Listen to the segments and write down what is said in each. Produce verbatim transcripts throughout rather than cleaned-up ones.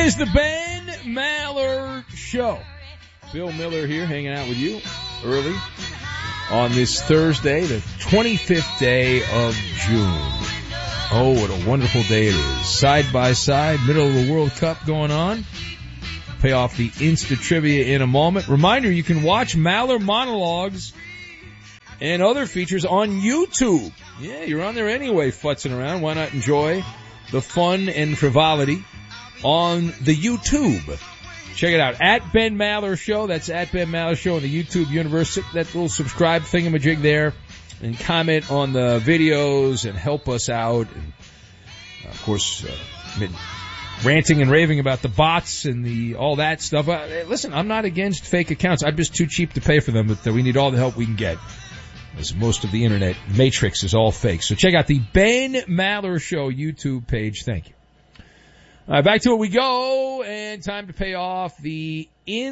is the Ben Maller Show. Bill Miller here hanging out with you early on this Thursday, the twenty-fifth day of June. Oh, what a wonderful day it is. Side by side, middle of the World Cup going on. Pay off the Insta Trivia in a moment. Reminder, you can watch Maller monologues and other features on YouTube. Yeah, you're on there anyway, futzing around. Why not enjoy the fun and frivolity on the YouTube? Check it out. At Ben Maller Show. That's at Ben Maller Show in the YouTube universe. Hit that little subscribe thingamajig there and comment on the videos and help us out. And, uh, of course, uh, been ranting and raving about the bots and the all that stuff. Uh, listen, I'm not against fake accounts. I'm just too cheap to pay for them, but uh, we need all the help we can get, as most of the internet matrix is all fake. So check out the Ben Maller Show YouTube page. Thank you. All right, back to it we go, and time to pay off the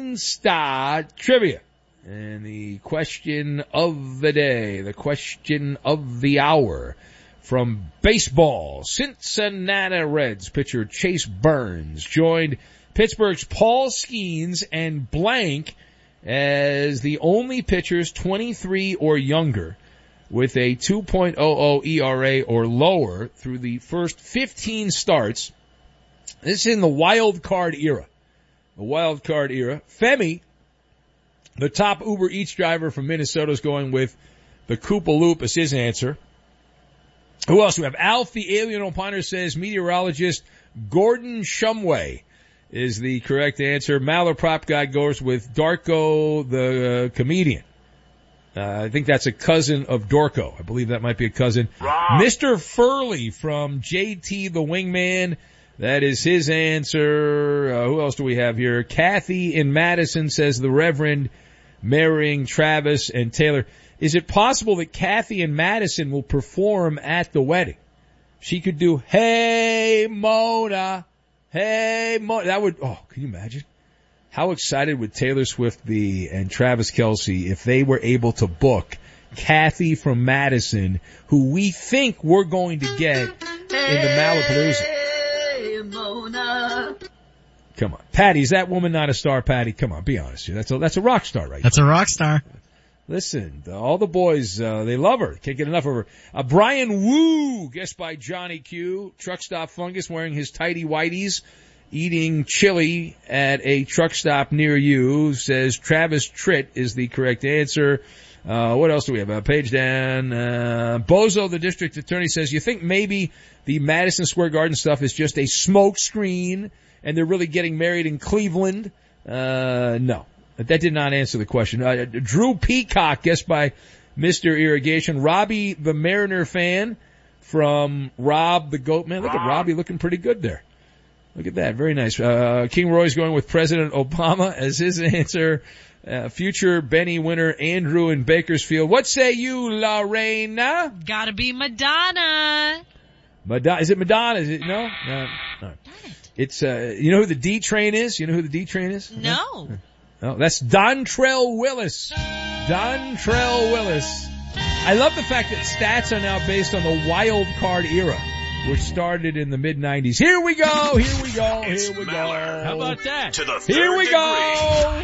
Insta Trivia. And the question of the day, the question of the hour, from baseball, Cincinnati Reds pitcher Chase Burns joined Pittsburgh's Paul Skeens and blank as the only pitchers twenty-three or younger with a two point oh oh E R A or lower through the first fifteen starts. This is in the wild card era. The wild card era. Femi, the top Uber Eats driver from Minnesota, is going with the Koopa Loop as his answer. Who else do we have? Alf, the alien opiner, says meteorologist Gordon Shumway is the correct answer. Maller Prop Guy goes with Darko, the uh, comedian. Uh, I think that's a cousin of Dorko. I believe that might be a cousin. Wrong. Mister Furley from J T the Wingman. That is his answer. Uh, who else do we have here? Kathy in Madison says the Reverend marrying Travis and Taylor. Is it possible that Kathy in Madison will perform at the wedding? She could do, hey, Mona, hey, Mona. That would, oh, can you imagine? How excited would Taylor Swift be and Travis Kelce if they were able to book Kathy from Madison, who we think we're going to get in the Malapalooza? Mona. Come on. Patty, is that woman not a star, Patty? Come on, be honest here. That's a, that's a rock star right That's there. a rock star. Listen, the, all the boys, uh, they love her. Can't get enough of her. Uh, Brian Woo, guessed by Johnny Q. Truck stop fungus wearing his tighty whities, eating chili at a truck stop near you, says Travis Tritt is the correct answer. Uh, what else do we have? Uh, page down. Uh, Bozo, the district attorney, says, you think maybe the Madison Square Garden stuff is just a smoke screen and they're really getting married in Cleveland? Uh, no. That did not answer the question. Uh, Drew Peacock, guessed by Mister Irrigation. Robbie, the Mariner fan from Rob the Goat Man. Look at Robbie looking pretty good there. Look at that. Very nice. Uh, King Roy's going with President Obama as his answer. Uh, future Benny winner Andrew in Bakersfield. What say you, Lorena? Gotta be Madonna. Madonna. Is it Madonna? Is it, no? No. no. It's, uh, you know who the D Train is? You know who the D Train is? No. No, that's Dontrell Willis. Dontrell Willis. I love the fact that stats are now based on the wild card era, which started in the mid nineties. Here we go, here we go, it's here we Maller. go. How about that? To the third here we degree. go.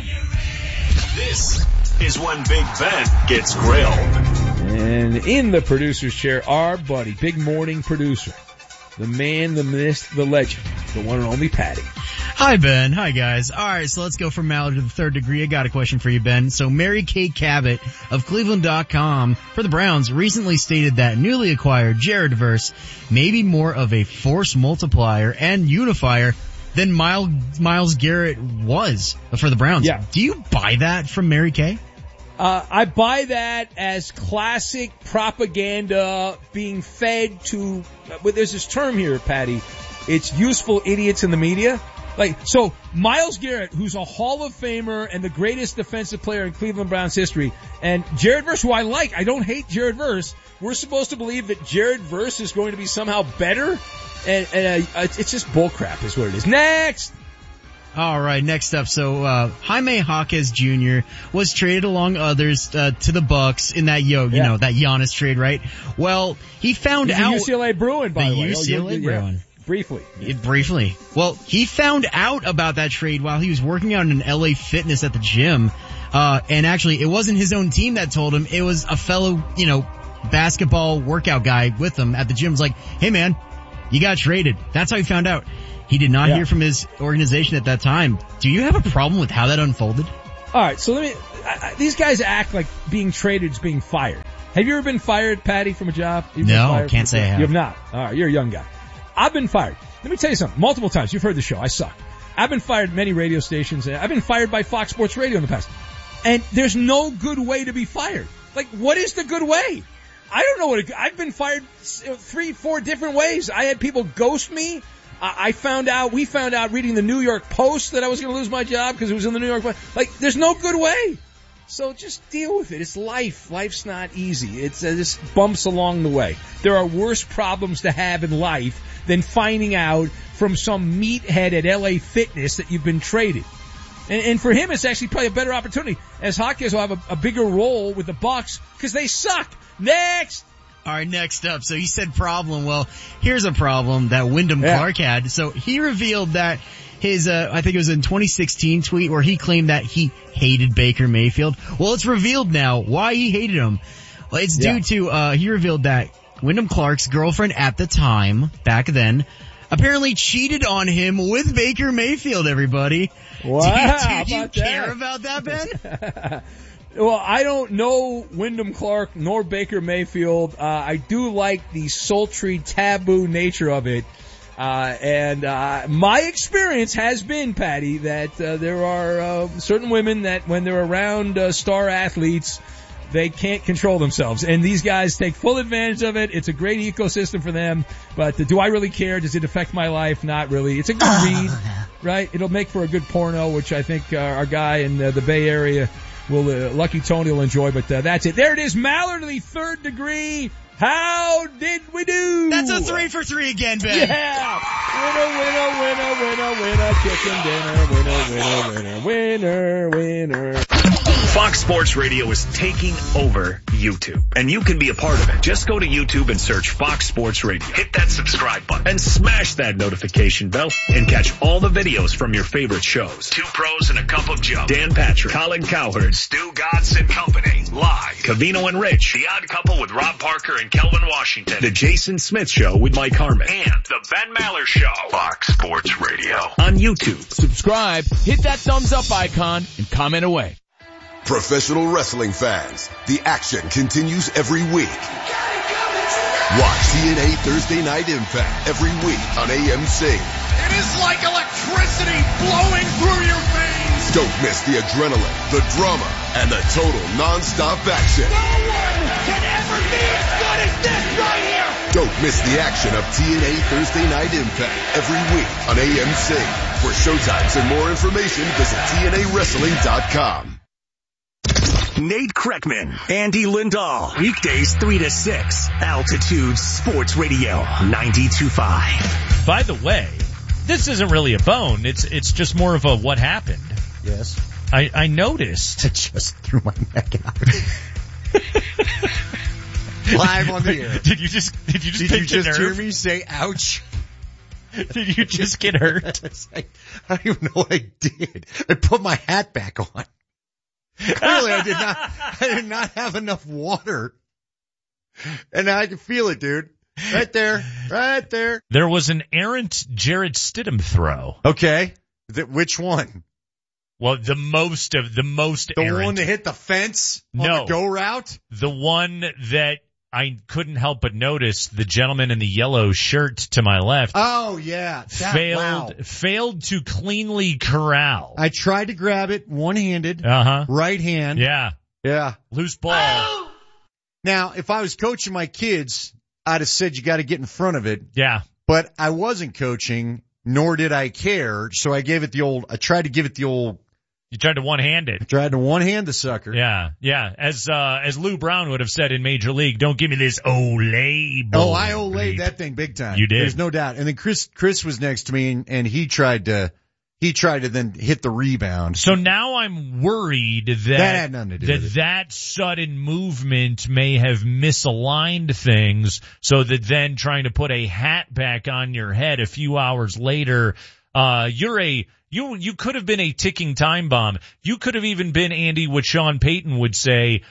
This is when Big Ben gets grilled. And in the producer's chair, our buddy, big morning producer, the man, the myth, the legend, the one and only Patty. Hi, Ben. Hi, guys. All right, so let's go from Maller to the third degree. I got a question for you, Ben. So Mary Kay Cabot of Cleveland dot com for the Browns recently stated that newly acquired Jared Verse may be more of a force multiplier and unifier than Miles, Miles Garrett was for the Browns. Yeah. Do you buy that from Mary Kay? Uh, I buy that as classic propaganda being fed to, but there's this term here, Patty. It's useful idiots in the media. Like, so Miles Garrett, who's a Hall of Famer and the greatest defensive player in Cleveland Browns history, and Jared Verse, who I like, I don't hate Jared Verse, we're supposed to believe that Jared Verse is going to be somehow better, and, and uh, it's just bullcrap is what it is. Next! All right, next up. So uh Jaime Jaquez Junior was traded along others uh, to the Bucks in that yo, you yeah. know, that Giannis trade, right? Well, he found He's out a U C L A Bruin, by the, the way. U C L A oh, Bruin. Yeah. briefly. It, briefly. Well, he found out about that trade while he was working out in L A Fitness at the gym. Uh, and actually, it wasn't his own team that told him. It was a fellow, you know, basketball workout guy with him at the gym. Was like, hey man, you got traded. That's how he found out. He did not yeah. hear from his organization at that time. Do you have a problem with how that unfolded? All right, so let me, I, I, these guys act like being traded is being fired. Have you ever been fired, Patty, from a job? You've no, can't say I have. You have not. All right, you're a young guy. I've been fired. Let me tell you something. Multiple times. You've heard the show. I suck. I've been fired at many radio stations. I've been fired by Fox Sports Radio in the past. And there's no good way to be fired. Like, what is the good way? I don't know what it, I've been fired three, four different ways. I had people ghost me. I found out, we found out reading the New York Post that I was going to lose my job because it was in the New York Post. Like, there's no good way. So just deal with it. It's life. Life's not easy. It's uh, just bumps along the way. There are worse problems to have in life than finding out from some meathead at L A Fitness that you've been traded. And, and for him, it's actually probably a better opportunity, as Hawkins will have a, a bigger role with the Bucks because they suck. Next! All right, next up. So he said problem. Well, here's a problem that Wyndham yeah. Clark had. So he revealed that his, uh, I think it was in twenty sixteen tweet where he claimed that he hated Baker Mayfield. Well, it's revealed now why he hated him. Well, it's due yeah. to, uh, he revealed that Wyndham Clark's girlfriend at the time, back then, apparently cheated on him with Baker Mayfield, everybody. Wow. Do, do you about care that? about that, Ben? Well, I don't know Wyndham Clark nor Baker Mayfield. Uh, I do like the sultry, taboo nature of it. Uh, and, uh, my experience has been, Patty, that, uh, there are, uh, certain women that when they're around, uh, star athletes, they can't control themselves. And these guys take full advantage of it. It's a great ecosystem for them. But uh, do I really care? Does it affect my life? Not really. It's a good read, right? It'll make for a good porno, which I think uh, our guy in uh, the Bay Area will, uh, Lucky Tony will enjoy. But uh, that's it. There it is. Mallard, the third degree. How did we do? That's a three for three again, Ben. Yeah. Winner, winner, winner, winner, winner. Chicken dinner. Winner, winner, winner, winner, winner. Fox Sports Radio is taking over YouTube, and you can be a part of it. Just go to YouTube and search Fox Sports Radio. Hit that subscribe button and smash that notification bell and catch all the videos from your favorite shows. Two Pros and a Cup of Joe. Dan Patrick, Colin Cowherd, Stu Gatz and Company. Live. Cavino and Rich. The Odd Couple with Rob Parker and Kelvin Washington. The Jason Smith Show with Mike Harmon. And the Ben Maller Show. Fox Sports Radio. On YouTube. Subscribe, hit that thumbs up icon, and comment away. Professional wrestling fans, the action continues every week. Watch T N A Thursday Night Impact every week on A M C. It is like electricity blowing through your veins. Don't miss the adrenaline, the drama, and the total non-stop action. No one can ever be as good as this right here. Don't miss the action of T N A Thursday Night Impact every week on A M C. For showtimes and more information, visit T N A wrestling dot com. Nate Kreckman, Andy Lindahl, weekdays three to six, Altitude Sports Radio, ninety-two point five. By the way, this isn't really a bone. It's it's just more of a what happened. Yes. I, I noticed. I just threw my neck out. Live on the air. Did you just did you just Did pick you just a nerve? hear me say ouch? Did you just get hurt? I, I don't even know what I did. I put my hat back on. Clearly I did not, I did not have enough water. And now I can feel it, dude. Right there. Right there. There was an errant Jarrett Stidham throw. Okay. The, which one? Well, the most of, the most The errant. one that hit the fence on No. the go route? The one that I couldn't help but notice, the gentleman in the yellow shirt to my left. Oh, yeah. That, failed, wow. failed to cleanly corral. I tried to grab it one-handed. Uh-huh. Right hand. Yeah. Yeah. Loose ball. Oh! Now, if I was coaching my kids, I'd have said you got to get in front of it. Yeah. But I wasn't coaching, nor did I care, so I gave it the old, I tried to give it the old, You tried to one-hand I it. tried to one-hand the sucker. Yeah, yeah. As uh as Lou Brown would have said in Major League, don't give me this Olay ball. Oh, I Olayed that thing big time. You did. There's no doubt. And then Chris, Chris was next to me and, and he tried to, he tried to then hit the rebound. So now I'm worried that that, had nothing to do that, with it. that sudden movement may have misaligned things, so that then trying to put a hat back on your head a few hours later, uh, you're a, you, you could have been a ticking time bomb. You could have even been, Andy, what Sean Payton would say,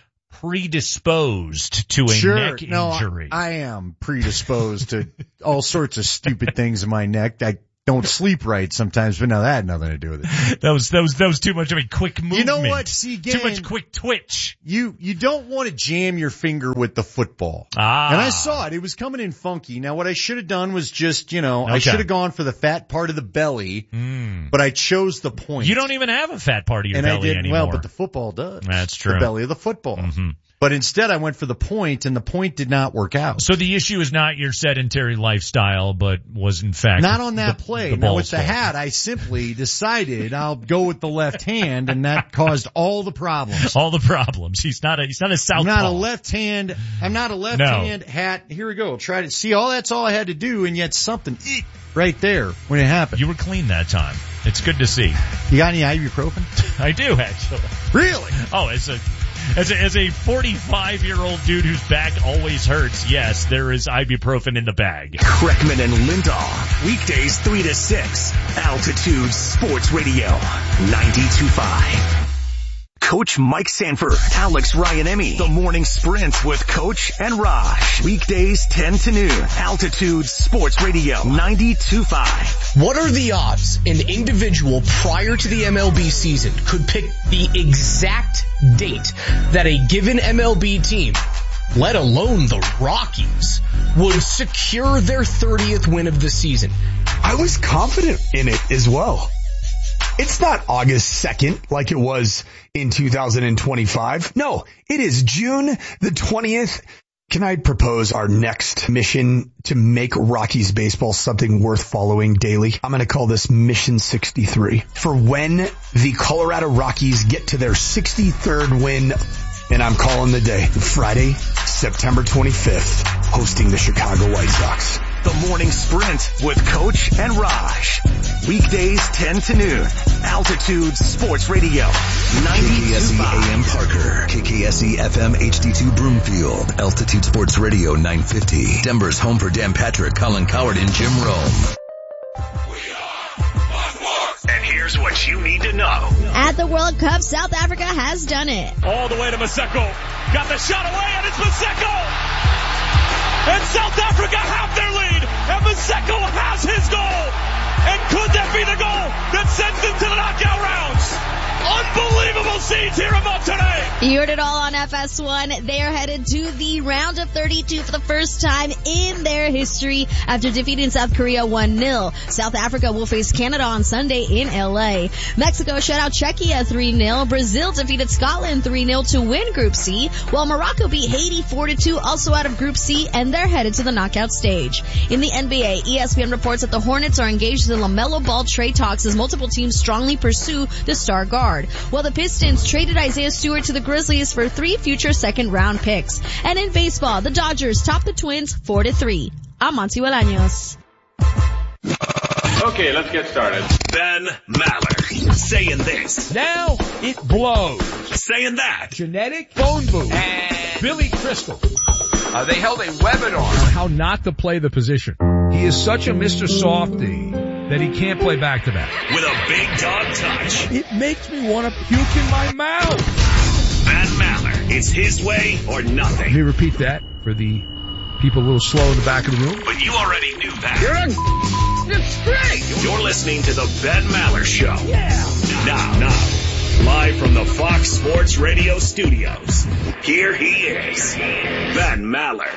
predisposed to a sure, neck no, injury. I, I am predisposed to all sorts of stupid things in my neck. I don't sleep right sometimes, but no, that had nothing to do with it. That was, that was, that was too much of a quick movement. You know what? See, again, too much quick twitch. You, you don't want to jam your finger with the football. Ah. And I saw it. It was coming in funky. Now what I should have done was just, you know, Okay. I should have gone for the fat part of the belly, Mm. but I chose the point. You don't even have a fat part of your and belly I did anymore. well, but the football does. That's true. The belly of the football. Mm-hmm. But instead I went for the point, and the point did not work out. So the issue is not your sedentary lifestyle, but was in fact Not on that the, play. The now with balls the fault. hat, I simply decided I'll go with the left hand, and that caused all the problems. All the problems. He's not a he's not a southpaw. I'm not a left hand. I'm not a left No. hand hat. Here we go. Try to see. All that's all I had to do, and yet something eek, right there when it happened. You were clean that time. It's good to see. You got any ibuprofen? I do actually. Really? Oh, as a as a as a forty-five year old dude whose back always hurts, yes, there is ibuprofen in the bag. Kreckman and Lindahl, weekdays three to six, Altitude Sports Radio, ninety-two point five. Coach Mike Sanford, Alex Ryan-Emmy, The Morning Sprint with Coach and Raj. Weekdays ten to noon, Altitude Sports Radio, ninety-two point five. What are the odds an individual prior to the M L B season could pick the exact date that a given M L B team, let alone the Rockies, would secure their thirtieth win of the season? I was confident in it as well. It's not August second like it was in two thousand twenty-five. No, it is June the twentieth. Can I propose our next mission to make Rockies baseball something worth following daily? I'm going to call this Mission sixty-three. For when the Colorado Rockies get to their sixty-third win, and I'm calling the day Friday, September twenty-fifth, hosting the Chicago White Sox. The Morning Sprint with Coach and Raj. Weekdays ten to noon, Altitude Sports Radio, ninety-two K K S E point five. A M Parker, K K S E F M H D two Broomfield, Altitude Sports Radio nine fifty, Denver's home for Dan Patrick, Colin Coward, and Jim Rome. And here's what you need to know. At the World Cup, South Africa has done it. All the way to Maseko. Got the shot away, and it's Maseko! And South Africa have their lead, and Maseko has his goal. And could that be the goal that sends them to the knockout rounds? Unbelievable scenes here in Monterrey. You heard it all on F S one. They are headed to the round of thirty-two for the first time in their history after defeating South Korea one nil. South Africa will face Canada on Sunday in L A. Mexico shut out Czechia three nil. Brazil defeated Scotland three nil to win Group C, while Morocco beat Haiti four to two, also out of Group C, and they're headed to the knockout stage. In the N B A, E S P N reports that the Hornets are engaged in LaMelo Ball trade talks as multiple teams strongly pursue the star guard, while the Pistons traded Isaiah Stewart to the Grizzlies for three future second-round picks. And in baseball, the Dodgers top the Twins four to three. I'm Monty Bolaños. Okay, let's get started. Ben Maller saying this. Now it blows. Saying that. Genetic phone booth. And Billy Crystal. Uh, they held a webinar on how not to play the position. He is such a Mister Softy that he can't play back-to-back. With a big dog touch. It makes me want to puke in my mouth. Ben Maller. It's his way or nothing. Let me repeat that for the people a little slow in the back of the room. But you already knew that. You're a... It's great. You're listening to the Ben Maller Show. Yeah. Now, now, live from the Fox Sports Radio studios, here he is, Ben Maller.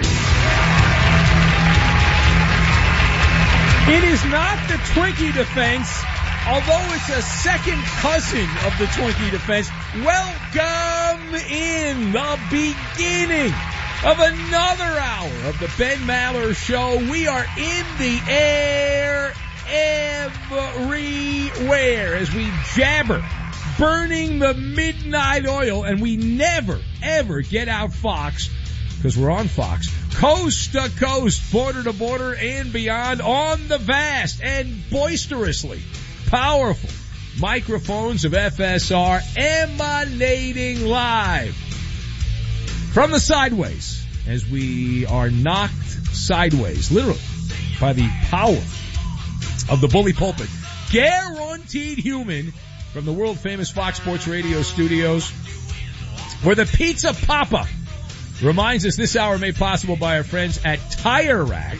It is not the Twinkie defense, although it's a second cousin of the Twinkie defense. Welcome in the beginning of another hour of the Ben Maller Show. We are in the air everywhere as we jabber, burning the midnight oil, and we never, ever get out Fox, because we're on Fox, coast to coast, border to border, and beyond, on the vast and boisterously powerful microphones of F S R emanating live from the sideways as we are knocked sideways, literally, by the power of the bully pulpit. Guaranteed human from the world-famous Fox Sports Radio studios, where the Pizza Papa reminds us this hour made possible by our friends at Tire Rack.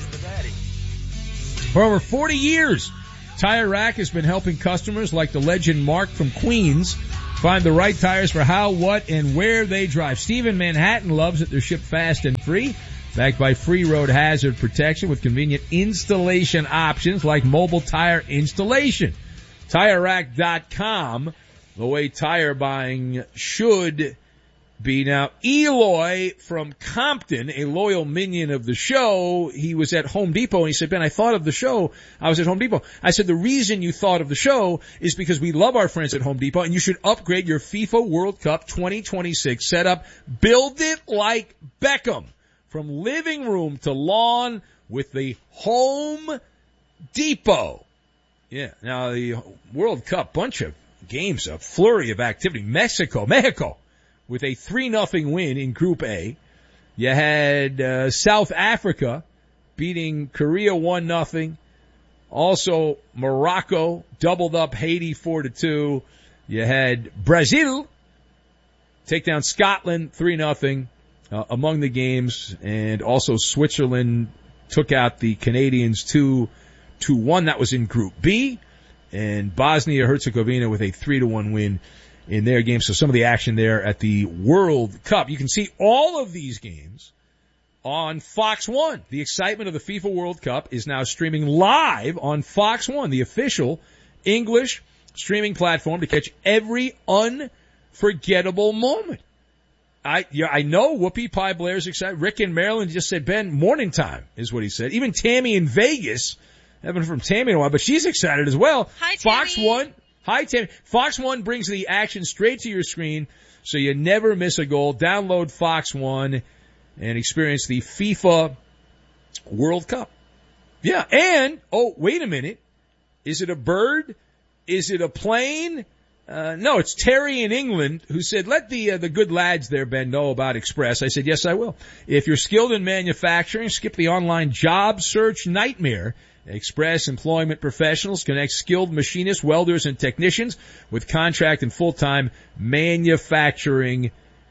For over forty years, Tire Rack has been helping customers like the legend Mark from Queens find the right tires for how, what, and where they drive. Steve in Manhattan loves that they're shipped fast and free, backed by free road hazard protection with convenient installation options like mobile tire installation. Tire Rack dot com, the way tire buying should be. Now, Eloy from Compton, a loyal minion of the show, he was at Home Depot and he said, Ben, I thought of the show. I was at Home Depot. I said, the reason you thought of the show is because we love our friends at Home Depot and you should upgrade your FIFA World Cup twenty twenty-six setup. Build it like Beckham. From living room to lawn with the Home Depot. Yeah, now the World Cup, bunch of games, a flurry of activity. Mexico, Mexico, with a three nothing win in Group A. You had uh, South Africa beating Korea one nothing. Also, Morocco doubled up Haiti four to two. You had Brazil take down Scotland three nothing uh, among the games. And also Switzerland took out the Canadians two to one. That was in Group B. And Bosnia-Herzegovina with a three to one win in their game. So some of the action there at the World Cup. You can see all of these games on Fox one. The excitement of the FIFA World Cup is now streaming live on Fox one, the official English streaming platform, to catch every unforgettable moment. I yeah, I know Whoopi Pie Blair's excited. Rick in Maryland just said, Ben, morning time is what he said. Even Tammy in Vegas, haven't heard from Tammy in a while, but she's excited as well. Hi, Fox Tammy. one. Hi, Tammy. Fox one brings the action straight to your screen, so you never miss a goal. Download Fox one and experience the FIFA World Cup. Yeah, and, oh, wait a minute. Is it a bird? Is it a plane? Uh, no, it's Terry in England who said, let the, uh, the good lads there, Ben, know about Express. I said, yes, I will. If you're skilled in manufacturing, skip the online job search nightmare. Express Employment Professionals connect skilled machinists, welders, and technicians with contract and full-time manufacturing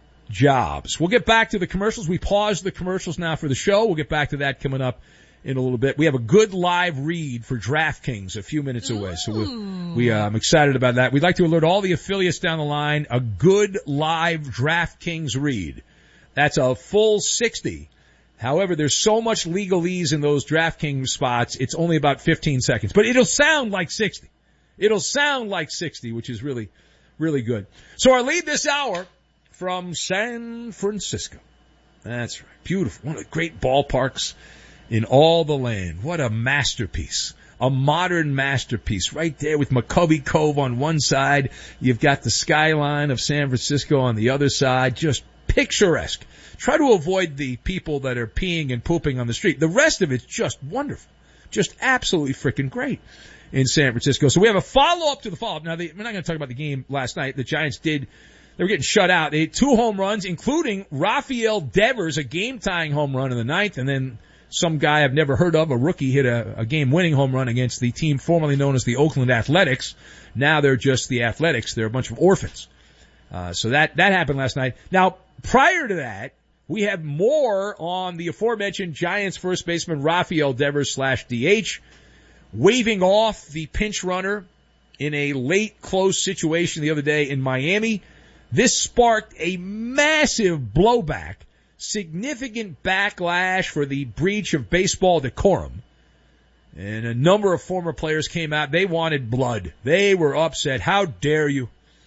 jobs. We'll get back to the commercials. We paused the commercials now for the show. We'll get back to that coming up in a little bit. We have a good live read for DraftKings a few minutes away, so we'll, we, uh, I'm excited about that. We'd like to alert all the affiliates down the line, a good live DraftKings read. That's a full sixty. However, there's so much legalese in those DraftKings spots, it's only about fifteen seconds. But it'll sound like sixty. It'll sound like sixty, which is really, really good. So our lead this hour from San Francisco. That's right. Beautiful. One of the great ballparks in all the land. What a masterpiece. A modern masterpiece right there with McCovey Cove on one side. You've got the skyline of San Francisco on the other side. Just picturesque. Try to avoid the people that are peeing and pooping on the street. The rest of it's just wonderful. Just absolutely freaking great in San Francisco. So we have a follow-up to the follow-up. Now, they, we're not going to talk about the game last night. The Giants did, they were getting shut out. They had two home runs, including Rafael Devers, a game-tying home run in the ninth, and then some guy I've never heard of, a rookie, hit a, a game-winning home run against the team formerly known as the Oakland Athletics. Now they're just the Athletics. They're a bunch of orphans. Uh, so that, that happened last night. Now, prior to that, we have more on the aforementioned Giants first baseman Rafael Devers slash D H, waving off the pinch runner in a late close situation the other day in Miami. This sparked a massive blowback, significant backlash for the breach of baseball decorum. And a number of former players came out. They wanted blood. They were upset. How dare you?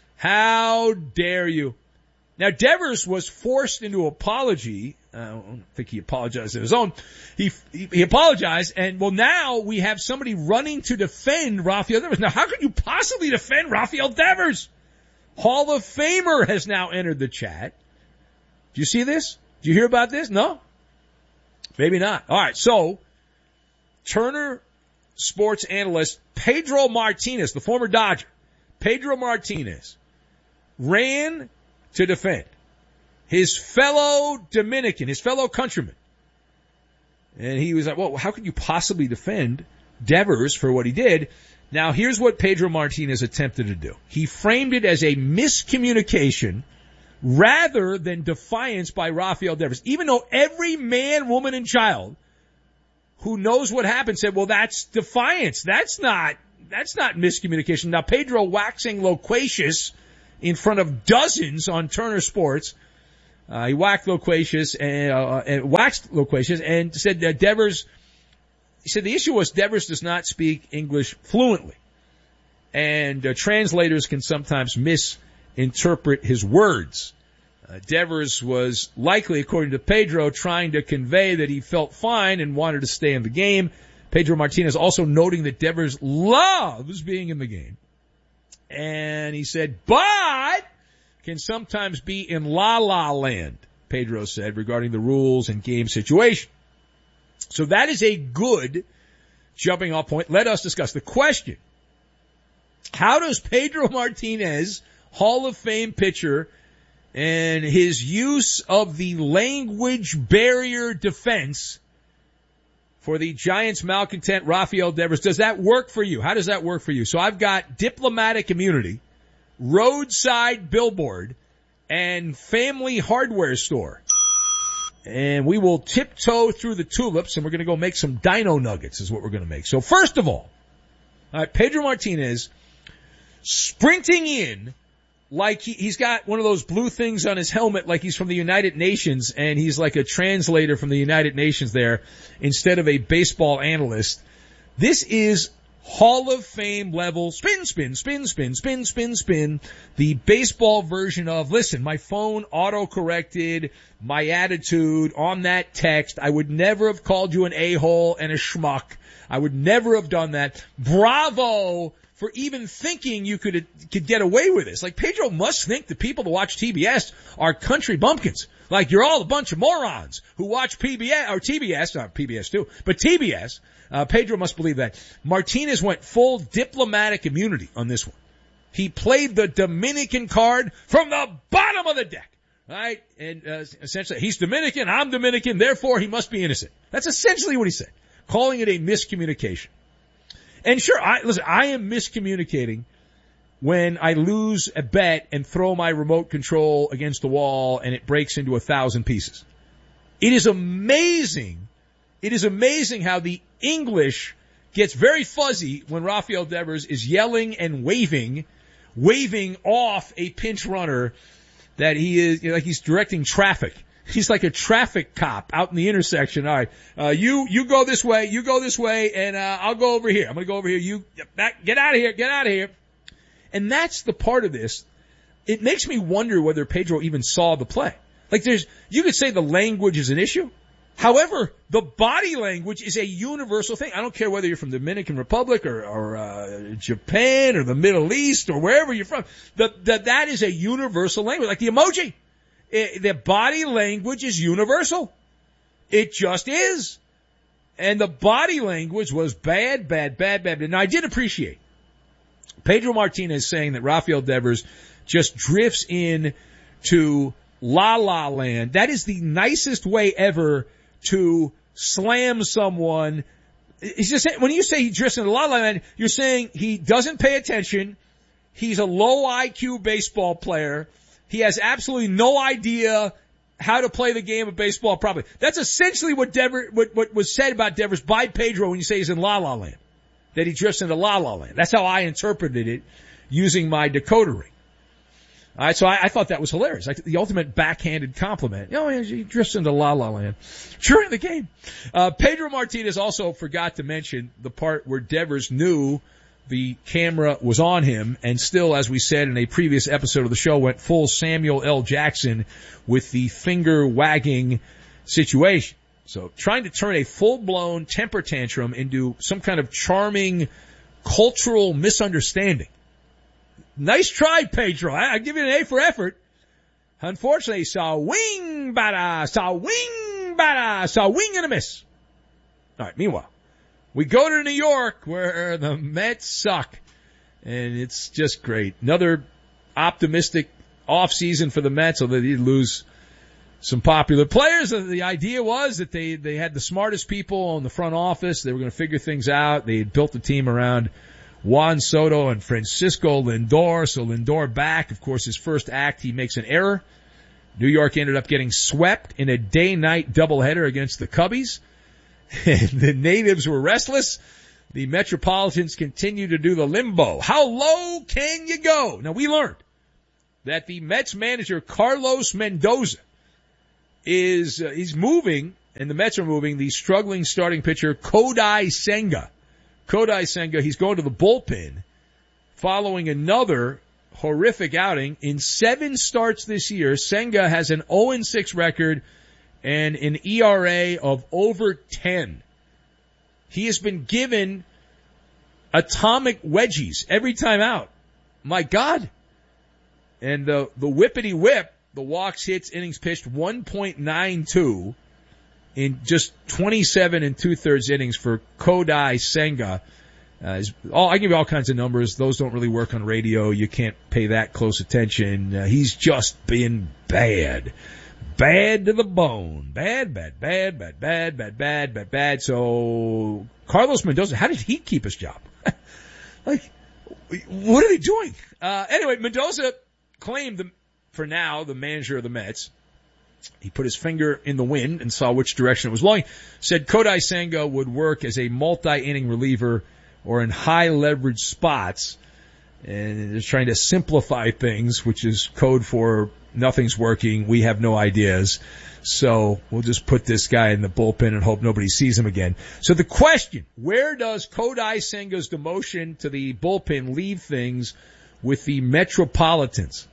How dare you? Now, Devers was forced into apology. Uh, I don't think he apologized on his own. He, he he apologized, and well, now we have somebody running to defend Rafael Devers. Now, how could you possibly defend Rafael Devers? Hall of Famer has now entered the chat. Do you see this? Do you hear about this? No? Maybe not. All right, so Turner sports analyst Pedro Martinez, the former Dodger, Pedro Martinez ran to defend his fellow Dominican, his fellow countryman. And he was like, well, how could you possibly defend Devers for what he did? Now, here's what Pedro Martinez attempted to do. He framed it as a miscommunication rather than defiance by Rafael Devers. Even though every man, woman, and child who knows what happened said, well, that's defiance. That's not, that's not miscommunication. Now, Pedro waxing loquacious in front of dozens on Turner Sports. Uh, he whacked loquacious and, uh, and waxed loquacious and said that Devers, he said the issue was Devers does not speak English fluently. And uh, translators can sometimes misinterpret his words. Uh, Devers was likely, according to Pedro, trying to convey that he felt fine and wanted to stay in the game. Pedro Martinez also noting that Devers loves being in the game. And he said, but can sometimes be in la-la land, Pedro said, regarding the rules and game situation. So that is a good jumping off point. Let us discuss the question. How does Pedro Martinez, Hall of Fame pitcher, and his use of the language barrier defense for the Giants malcontent Rafael Devers, does that work for you? How does that work for you? So I've got diplomatic immunity, roadside billboard, and family hardware store. And we will tiptoe through the tulips, and we're going to go make some dino nuggets is what we're going to make. So first of all, all right, Pedro Martinez sprinting in like he, he's got one of those blue things on his helmet like he's from the United Nations, and he's like a translator from the United Nations there instead of a baseball analyst. This is Hall of Fame level spin, spin, spin, spin, spin, spin, spin. The baseball version of, listen, my phone auto-corrected my attitude on that text. I would never have called you an a-hole and a schmuck. I would never have done that. Bravo for even thinking you could could get away with this. Like, Pedro must think the people that watch T B S are country bumpkins. Like, you're all a bunch of morons who watch P B S, or T B S, not P B S too, but T B S. Uh, Pedro must believe that. Martinez went full diplomatic immunity on this one. He played the Dominican card from the bottom of the deck, right? And uh, essentially, he's Dominican, I'm Dominican, therefore he must be innocent. That's essentially what he said, calling it a miscommunication. And sure, I, listen, I am miscommunicating when I lose a bet and throw my remote control against the wall and it breaks into a thousand pieces. It is amazing. It is amazing how the English gets very fuzzy when Rafael Devers is yelling and waving, waving off a pinch runner that he is, you know, like he's directing traffic. He's like a traffic cop out in the intersection. All right, uh, you, you go this way, you go this way, and, uh, I'll go over here. I'm gonna go over here. You, back, get out of here, get out of here. And that's the part of this. It makes me wonder whether Pedro even saw the play. Like there's, you could say the language is an issue. However, the body language is a universal thing. I don't care whether you're from the Dominican Republic or, or uh, Japan or the Middle East or wherever you're from. The, the, that is a universal language, like the emoji. It, the body language is universal. It just is. And the body language was bad, bad, bad, bad. Now, I did appreciate Pedro Martinez saying that Rafael Devers just drifts in to La La Land. That is the nicest way ever to slam someone. He's just saying, when you say he drifts into La La Land, you're saying he doesn't pay attention. He's a low I Q baseball player. He has absolutely no idea how to play the game of baseball properly. That's essentially what Devers, what, what was said about Devers by Pedro when you say he's in La La Land. That he drifts into La La Land. That's how I interpreted it using my decoder ring. All right, so I, I thought that was hilarious. Like the ultimate backhanded compliment. Oh, yeah, he drifts into La La Land during the game. Uh, Pedro Martinez also forgot to mention the part where Devers knew the camera was on him and still, as we said in a previous episode of the show, went full Samuel L. Jackson with the finger wagging situation. So trying to turn a full-blown temper tantrum into some kind of charming cultural misunderstanding. Nice try, Pedro. I, I give you an A for effort. Unfortunately, saw wing bada, saw wing bada, saw wing and a miss. All right, meanwhile, we go to New York where the Mets suck. And it's just great. Another optimistic offseason for the Mets, although they did lose some popular players. The idea was that they, they had the smartest people in the front office. They were going to figure things out. They had built the team around Juan Soto and Francisco Lindor. So Lindor back. Of course, his first act, he makes an error. New York ended up getting swept in a day-night doubleheader against the Cubbies. And the natives were restless. The Metropolitans continue to do the limbo. How low can you go? Now, we learned that the Mets manager, Carlos Mendoza, is uh, he's moving, and the Mets are moving, the struggling starting pitcher Kodai Senga. Kodai Senga, he's going to the bullpen following another horrific outing. In seven starts this year, Senga has an oh and six record and an E R A of over ten. He has been given atomic wedgies every time out. My God. And the, the whippity whip, the walks, hits, innings pitched, one point nine two in just twenty-seven and two-thirds innings for Kodai Senga. Uh, all, I give you all kinds of numbers. Those don't really work on radio. You can't pay that close attention. Uh, he's just been bad. Bad to the bone. Bad, bad, bad, bad, bad, bad, bad, bad, bad. So, Carlos Mendoza, how did he keep his job? Like, what are they doing? Uh, anyway, Mendoza claimed, the, for now, the manager of the Mets. He put his finger in the wind and saw which direction it was blowing. Said Kodai Senga would work as a multi-inning reliever or in high-leverage spots. And is trying to simplify things, which is code for nothing's working, we have no ideas. So we'll just put this guy in the bullpen and hope nobody sees him again. So the question, where does Kodai Senga's demotion to the bullpen leave things with the Metropolitans?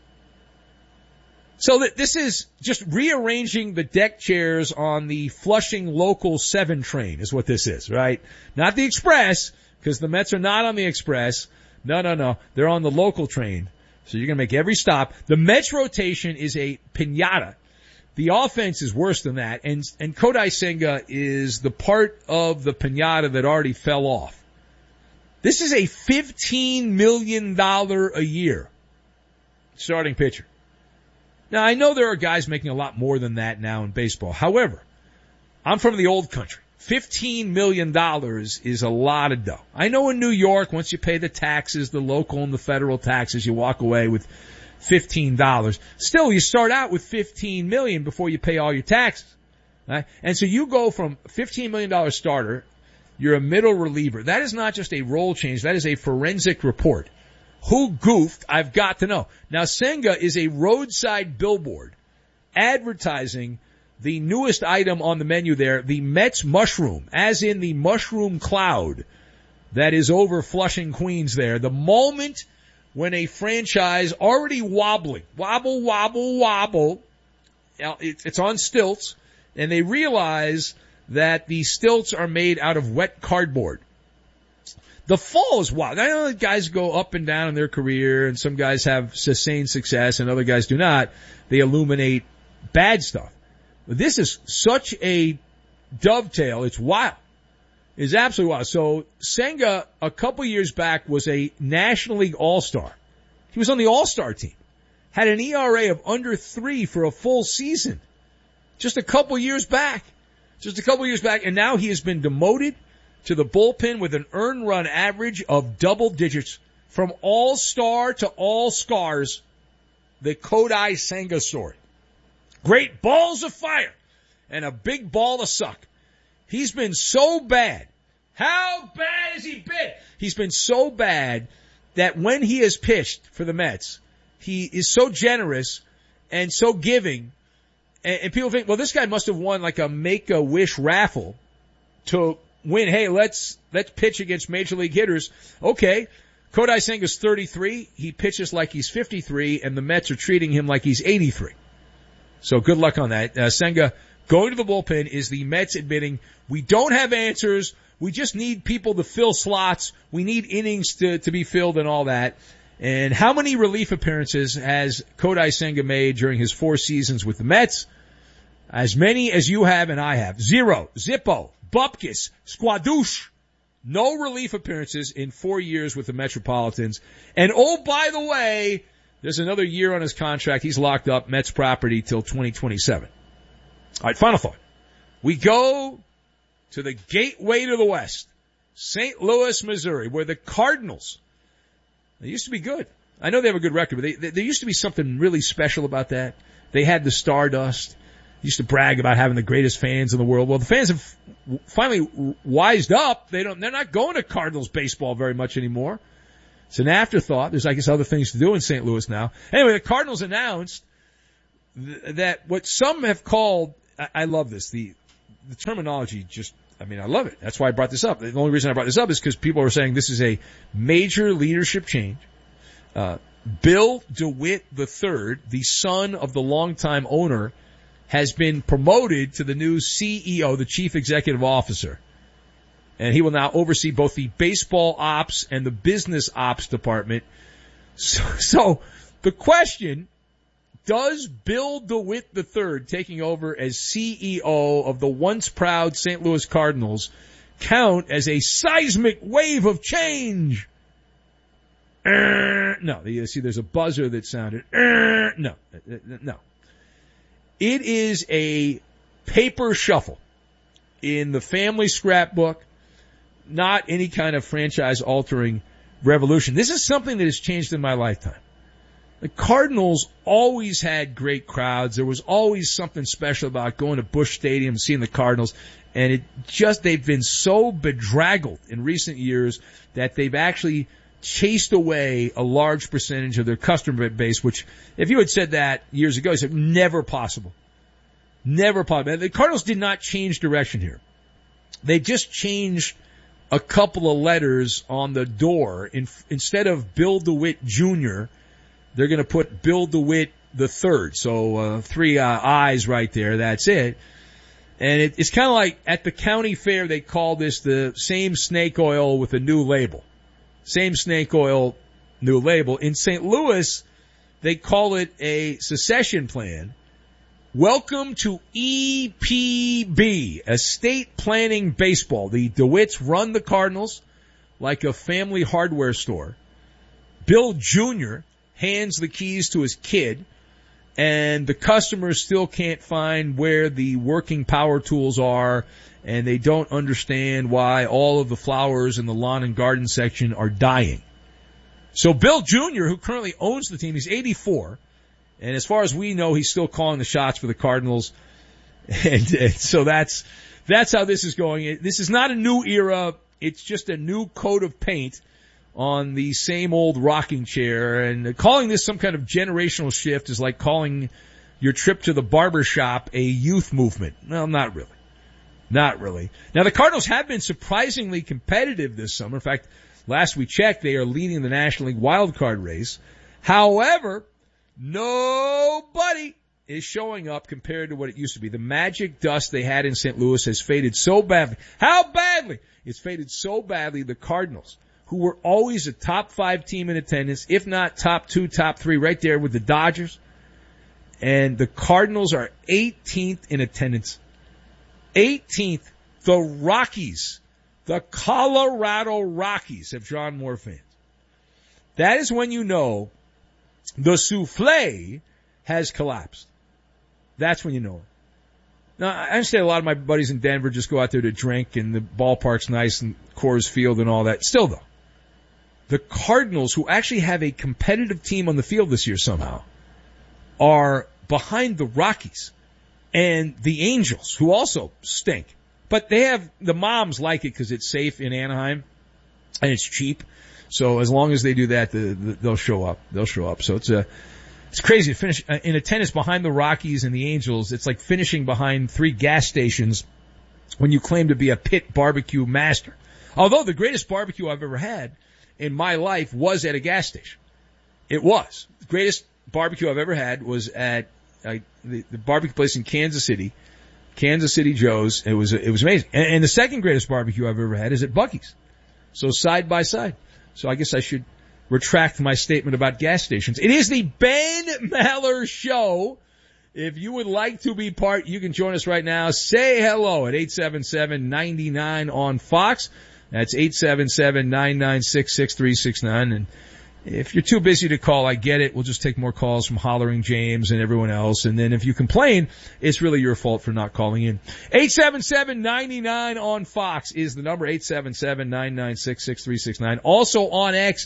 So that this is just rearranging the deck chairs on the Flushing Local seven train is what this is, right? Not the Express, because the Mets are not on the Express. No, no, no. They're on the local train. So you're going to make every stop. The Mets rotation is a piñata. The offense is worse than that. And, and Kodai Senga is the part of the piñata that already fell off. This is a fifteen million dollars a year starting pitcher. Now, I know there are guys making a lot more than that now in baseball. However, I'm from the old country. fifteen million dollars is a lot of dough. I know in New York, once you pay the taxes, the local and the federal taxes, you walk away with fifteen dollars. Still, you start out with fifteen million dollars before you pay all your taxes. Right? And so you go from fifteen million dollars starter, you're a middle reliever. That is not just a role change. That is a forensic report. Who goofed? I've got to know. Now, Senga is a roadside billboard advertising the newest item on the menu there, the Mets mushroom, as in the mushroom cloud that is over Flushing, Queens there. The moment when a franchise already wobbling, wobble, wobble, wobble, it's on stilts, and they realize that the stilts are made out of wet cardboard. The fall is wild. I know that guys go up and down in their career, and some guys have sustained success and other guys do not. They illuminate bad stuff. This is such a dovetail. It's wild. It's absolutely wild. So Senga, a couple years back, was a National League All-Star. He was on the All-Star team. Had an E R A of under three for a full season. Just a couple years back. Just a couple years back. And now he has been demoted to the bullpen with an earned run average of double digits. From All-Star to All-Scars, the Kodai Senga story. Great balls of fire and a big ball of suck. He's been so bad. How bad has he been? He's been so bad that when he has pitched for the Mets, he is so generous and so giving. And, and people think, well, this guy must have won like a Make-A-Wish raffle to win. Hey, let's, let's pitch against major league hitters. Okay. Kodai Senga's thirty-three. He pitches like he's fifty-three, and the Mets are treating him like he's eighty-three. So good luck on that. Uh, Senga going to the bullpen is the Mets admitting we don't have answers. We just need people to fill slots. We need innings to, to be filled and all that. And how many relief appearances has Kodai Senga made during his four seasons with the Mets? As many as you have and I have. Zero. Zippo. Bupkis. Squadouche. No relief appearances in four years with the Metropolitans. And oh, by the way, there's another year on his contract. He's locked up Mets property till twenty twenty-seven. All right, final thought. We go to the gateway to the West, Saint Louis, Missouri, where the Cardinals, they used to be good. I know they have a good record, but they, they, there used to be something really special about that. They had the Stardust. Used to brag about having the greatest fans in the world. Well, the fans have finally wised up. They don't, they're not going to Cardinals baseball very much anymore. It's an afterthought. There's, I guess, other things to do in Saint Louis now. Anyway, the Cardinals announced th- that what some have called, I, I love this, the, the terminology just, I mean, I love it. That's why I brought this up. The only reason I brought this up is because people are saying this is a major leadership change. Uh, Bill DeWitt the third, the son of the longtime owner, has been promoted to the new C E O, the Chief Executive Officer. And he will now oversee both the baseball ops and the business ops department. So, so the question, does Bill DeWitt the third taking over as C E O of the once proud Saint Louis Cardinals count as a seismic wave of change? Uh, no, you see there's a buzzer that sounded, uh, no, no. It is a paper shuffle in the family scrapbook, not any kind of franchise-altering revolution. This is something that has changed in my lifetime. The Cardinals always had great crowds. There was always something special about going to Busch Stadium and seeing the Cardinals. And it just, they've been so bedraggled in recent years that they've actually chased away a large percentage of their customer base, which, if you had said that years ago, you said, never possible. Never possible. The Cardinals did not change direction here. They just changed a couple of letters on the door. In, instead of Bill DeWitt Junior, they're going to put Bill DeWitt the third. So, uh, three uh, I's right there. That's it. And it, it's kind of like at the county fair, they call this the same snake oil with a new label. Same snake oil, new label. In Saint Louis, they call it a succession plan. Welcome to E P B, Estate Planning Baseball. The DeWitts run the Cardinals like a family hardware store. Bill Junior hands the keys to his kid, and the customers still can't find where the working power tools are, and they don't understand why all of the flowers in the lawn and garden section are dying. So Bill Junior, who currently owns the team, he's eighty-four, and as far as we know, he's still calling the shots for the Cardinals. And, and so that's that's how this is going. This is not a new era. It's just a new coat of paint on the same old rocking chair. And calling this some kind of generational shift is like calling your trip to the barber shop a youth movement. Well, not really. Not really. Now, the Cardinals have been surprisingly competitive this summer. In fact, last we checked, they are leading the National League wildcard race. However, nobody is showing up compared to what it used to be. The magic dust they had in Saint Louis has faded so badly. How badly? It's faded so badly, the Cardinals, who were always a top five team in attendance, if not top two, top three, right there with the Dodgers. And the Cardinals are eighteenth in attendance. eighteenth. The Rockies, the Colorado Rockies have drawn more fans. That is when you know the souffle has collapsed. That's when you know it. Now, I understand a lot of my buddies in Denver just go out there to drink, and the ballpark's nice and Coors Field and all that. Still, though, the Cardinals, who actually have a competitive team on the field this year somehow, are behind the Rockies and the Angels, who also stink. But they have, the moms like it because it's safe in Anaheim and it's cheap. So as long as they do that, the, the, they'll show up. They'll show up. So it's a, it's crazy to finish in attendance behind the Rockies and the Angels. It's like finishing behind three gas stations when you claim to be a pit barbecue master. Although the greatest barbecue I've ever had in my life was at a gas station. It was. The greatest barbecue I've ever had was at uh, the, the barbecue place in Kansas City, Kansas City Joe's. It was, it was amazing. And, and the second greatest barbecue I've ever had is at Buc-ee's. So side by side. So I guess I should retract my statement about gas stations. It is the Ben Maller Show. If you would like to be part, you can join us right now. Say hello at eight seven seven, nine nine on Fox. That's eight seven seven, nine nine six, six three six nine. And if you're too busy to call, I get it. We'll just take more calls from Hollering James and everyone else. And then if you complain, it's really your fault for not calling in. eight seven seven, nine nine on Fox is the number. eight seven seven, nine nine six, six three six nine. Also on X,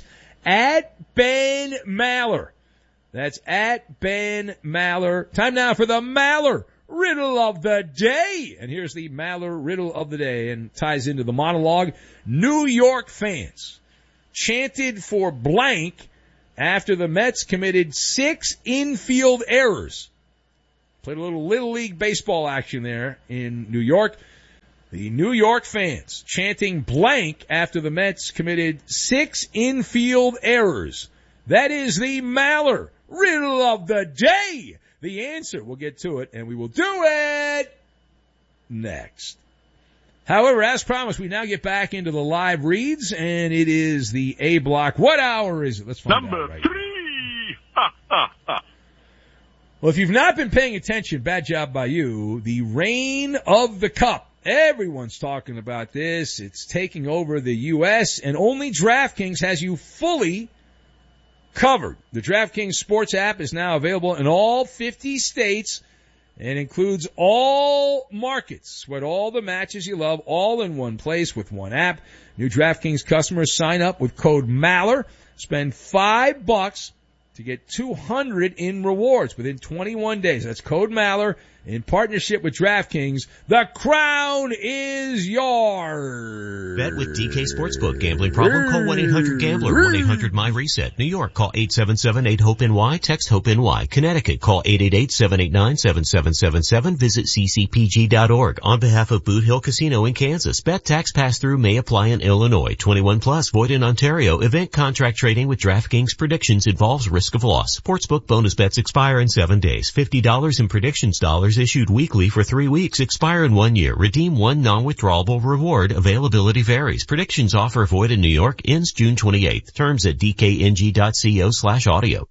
at Ben Maller. That's at Ben Maller. Time now for the Maller Riddle of the Day. And here's the Maller Riddle of the Day, and ties into the monologue. New York fans chanted for blank after the Mets committed six infield errors. Played a little Little League baseball action there in New York. The New York fans chanting blank after the Mets committed six infield errors. That is the Maller Riddle of the Day. The answer, we'll get to it, and we will do it next. However, as promised, we now get back into the live reads, and it is the A block. What hour is it? Let's find Number out right three. Ha, ha, ha. Well, if you've not been paying attention, bad job by you, the reign of the cup. Everyone's talking about this. It's taking over the U S, and only DraftKings has you fully covered. The DraftKings Sports app is now available in all fifty states and includes all markets. Sweat all the matches you love all in one place with one app. New DraftKings customers sign up with code Maller. Spend five bucks to get two hundred in rewards within twenty-one days. That's code Maller in partnership with DraftKings. The crown is yours. Bet with D K Sportsbook. Gambling problem? Call one eight hundred gambler. one eight hundred my reset. New York, call eight seven seven, eight hope N Y. Text HOPE-NY. Connecticut, call eight eight eight, seven eight nine, seven seven seven seven. Visit c c p g dot org. On behalf of Boot Hill Casino in Kansas, bet tax pass-through may apply in Illinois. twenty-one plus, void in Ontario. Event contract trading with DraftKings predictions involves risk of loss. Sportsbook bonus bets expire in seven days. fifty dollars in predictions dollars issued weekly for three weeks. Expire in one year. Redeem one non-withdrawable reward. Availability varies. Predictions offer void in New York. Ends June twenty-eighth. Terms at d k n g dot co slash audio.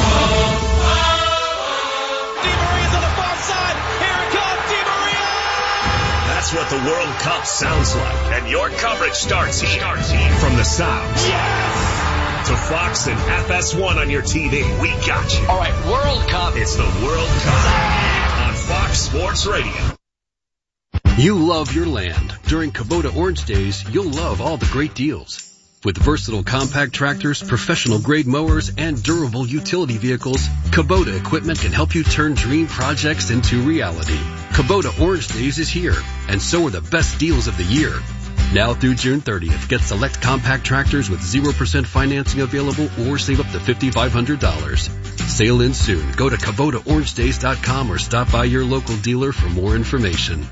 That's what the World Cup sounds like. And your coverage starts here. Starts here. From the South. Yes! To Fox and F S one on your T V. We got you. All right, World Cup. It's the World Cup on Fox Sports Radio. You love your land. During Kubota Orange Days, you'll love all the great deals. With versatile compact tractors, professional grade mowers, and durable utility vehicles, Kubota equipment can help you turn dream projects into reality. Kubota Orange Days is here, and so are the best deals of the year. Now through June thirtieth, get select compact tractors with zero percent financing available or save up to five thousand five hundred dollars. Sale ends soon. Go to Kubota Orange Days dot com or stop by your local dealer for more information.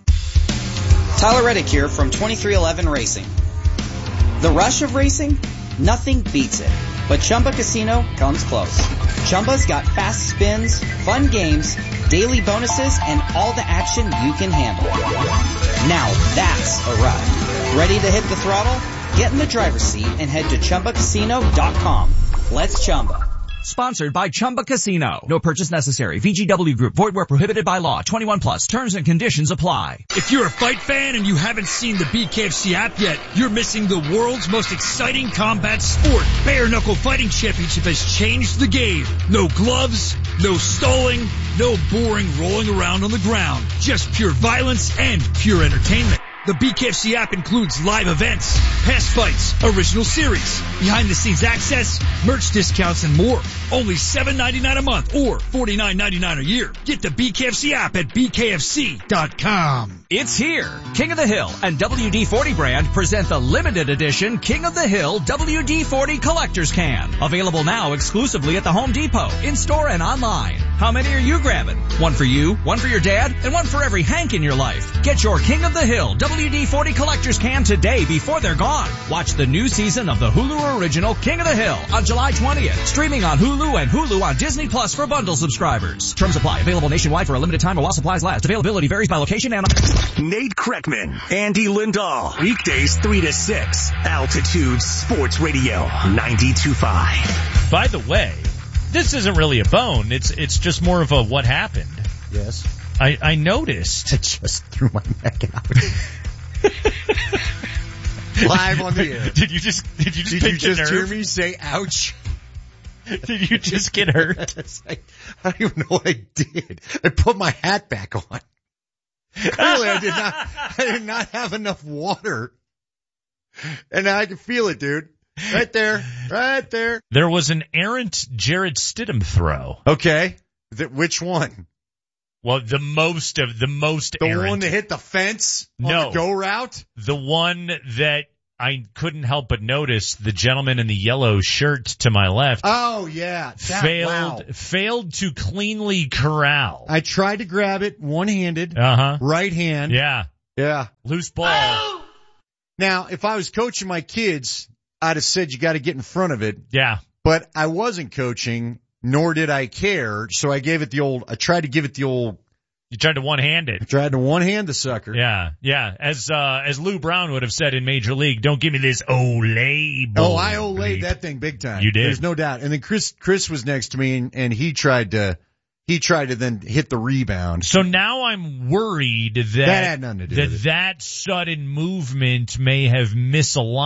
Tyler Reddick here from twenty-three eleven Racing. The rush of racing? Nothing beats it. But Chumba Casino comes close. Chumba's got fast spins, fun games, daily bonuses, and all the action you can handle. Now that's a ride. Ready to hit the throttle? Get in the driver's seat and head to Chumba Casino dot com. Let's Chumba. Sponsored by Chumba Casino. No purchase necessary. V G W Group. Void where prohibited by law. twenty-one plus. Terms and conditions apply. If you're a fight fan and you haven't seen the B K F C app yet, you're missing the world's most exciting combat sport. Bare Knuckle Fighting Championship has changed the game. No gloves, no stalling, no boring rolling around on the ground. Just pure violence and pure entertainment. The B K F C app includes live events, past fights, original series, behind-the-scenes access, merch discounts, and more. Only seven ninety-nine a month or forty-nine ninety-nine a year. Get the B K F C app at b k f c dot com. It's here. King of the Hill and W D forty brand present the limited edition King of the Hill W D forty Collector's Can. Available now exclusively at the Home Depot, in-store and online. How many are you grabbing? One for you, one for your dad, and one for every Hank in your life. Get your King of the Hill W D forty Collector's Can today before they're gone. Watch the new season of the Hulu original King of the Hill on July twentieth. Streaming on Hulu and Hulu on Disney Plus for bundle subscribers. Terms apply. Available nationwide for a limited time while supplies last. Availability varies by location and... Nate Kreckman, Andy Lindahl. Weekdays three to six. Altitude Sports Radio ninety-two point five. By the way, this isn't really a bone. It's it's just more of a what happened. Yes. I, I noticed. I just threw my neck out. Live on the air. Did you just, did you just Did you pinch a just hear nerve? me say ouch? Did you just get hurt? I, I don't even know what I did. I put my hat back on. Clearly I did not, I did not have enough water. And now I can feel it, dude. Right there. Right there. There was an errant Jared Stidham throw. Okay. That, which one? Well, the most of, the most The errant. one that hit the fence on No. the go route? The one that I couldn't help but notice, the gentleman in the yellow shirt to my left. Oh, yeah. That, failed, wow. failed to cleanly corral. I tried to grab it one-handed. Uh-huh. Right hand. Yeah. Yeah. Loose ball. Oh! Now, if I was coaching my kids, I'd have said you got to get in front of it. Yeah. But I wasn't coaching, nor did I care, so I gave it the old, I tried to give it the old, You tried to one-hand it. I tried to one-hand the sucker. Yeah, yeah. As uh as Lou Brown would have said in Major League, don't give me this Olay ball. Oh, I Olayed that thing big time. You did. There's no doubt. And then Chris, Chris was next to me and, and he tried to, he tried to then hit the rebound. So now I'm worried that That had nothing to do that, with it. that sudden movement may have misaligned